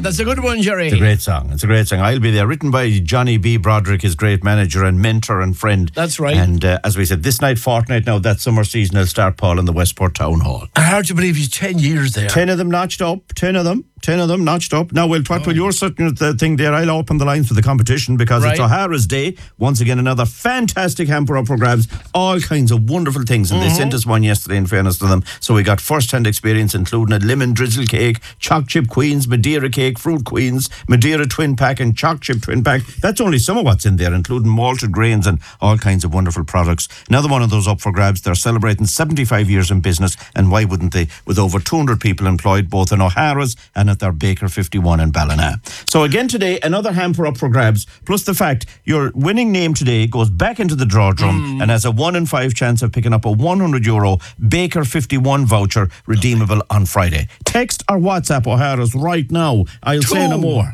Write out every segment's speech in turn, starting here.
That's a good one, Jerry. It's a great song. I'll Be There, written by Johnny B. Broderick, his great manager and mentor and friend. That's right. And as we said, this night, fortnight now, that summer season will start, Paul, in the Westport Town Hall. Hard to believe he's 10 years there. 10 of them notched up. 10 of them notched up. Now, well, what will you're sitting at the thing there? I'll open the lines for the competition because it's O'Hara's Day. Once again, another fantastic hamper up for grabs. All kinds of wonderful things. And they sent us one yesterday, in fairness to them. So we got first-hand experience, including a lemon drizzle cake, choc chip queens, Madeira cake, fruit queens, Madeira twin pack, and choc chip twin pack. That's only some of what's in there, including malted grains and all kinds of wonderful products. Another one of those up for grabs. They're celebrating 75 years in business, and why wouldn't they? With over 200 people employed, both in O'Hara's and at their Baker 51 in Ballina. So again today, another hamper up for grabs, plus the fact your winning name today goes back into the draw drum and has a 1 in 5 chance of picking up a €100 Baker 51 voucher redeemable on Friday. Text or WhatsApp O'Hara's right now. I'll say no more.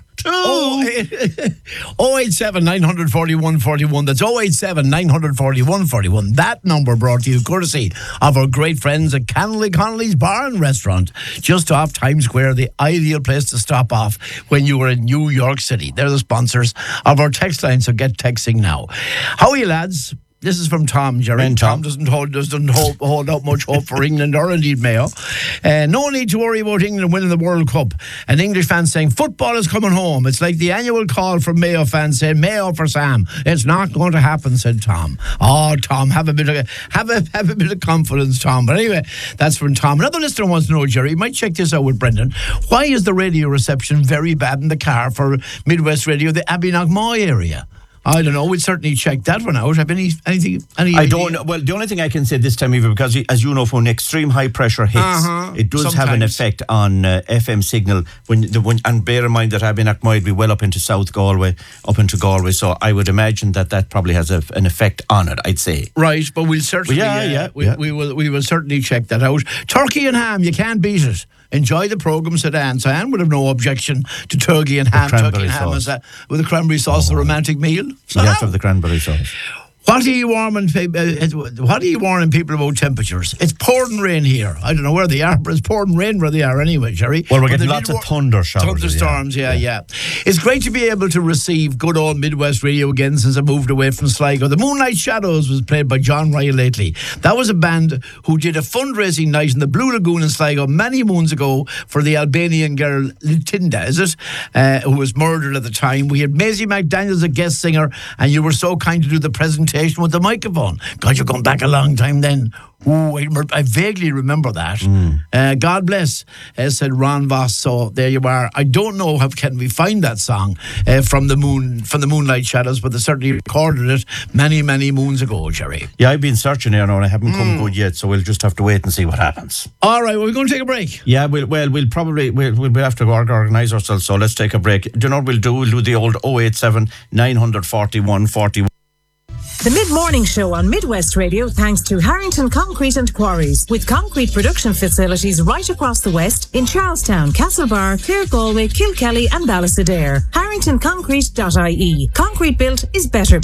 087 941 41. That's 087 941 41. That number brought to you courtesy of our great friends at Connolly's Bar and Restaurant, just off Times Square, the ideal place to stop off when you are in New York City. They're the sponsors of our text line, so get texting now. How are you, lads? This is from Tom, Jerry. And Tom doesn't hold out much hope for England or indeed Mayo. No need to worry about England winning the World Cup. An English fan saying football is coming home. It's like the annual call from Mayo fans saying Mayo for Sam. It's not going to happen, said Tom. Oh, Tom, have a bit of confidence, Tom. But anyway, that's from Tom. Another listener wants to know, Jerry, you might check this out with Brendan. Why is the radio reception very bad in the car for Midwest Radio, the Abbey-Knockmoy area? I don't know. We'll certainly check that one out. Have anything? I don't know. Well, the only thing I can say this time, Eva, because as you know, when extreme high pressure hits, it does have an effect on FM signal. And bear in mind that Abbey-Knockmoy would be well up into South Galway, up into Galway. So I would imagine that probably has an effect on it, I'd say. Right, but we'll certainly we will certainly check that out. Turkey and ham, you can't beat it. Enjoy the programme, said Anne. So Anne would have no objection to turkey and ham. Turkey and ham with a cranberry sauce, a romantic meal. So yes, of the cranberry sauce. What are you warning people about temperatures? It's pouring rain here. I don't know where they are, but it's pouring rain where they are anyway, Jerry. Well, we're getting lots of thunder showers. Thunderstorms, yeah. It's great to be able to receive good old Midwest Radio again since I moved away from Sligo. The Moonlight Shadows was played by John Ryle lately. That was a band who did a fundraising night in the Blue Lagoon in Sligo many moons ago for the Albanian girl Litinda, who was murdered at the time. We had Maisie McDaniel as a guest singer, and you were so kind to do the presentation with the microphone. God, you're going back a long time then. Ooh, I vaguely remember that. God bless, said Ron Voss. So there you are. I don't know how can we find that song from the Moonlight Shadows, but they certainly recorded it many moons ago, Jerry. Yeah, I've been searching here now and I haven't come good yet, so we'll just have to wait and see what happens. All right, well, we're going to take a break. Yeah, we'll have to organise ourselves, so let's take a break. Do you know what we'll do? We'll do the old 087 941 41. The Mid-Morning Show on Midwest Radio thanks to Harrington Concrete and Quarries, with concrete production facilities right across the West in Charlestown, Castlebar, Clare Galway, Kilkelly and Ballysadare. HarringtonConcrete.ie. Concrete built is better built.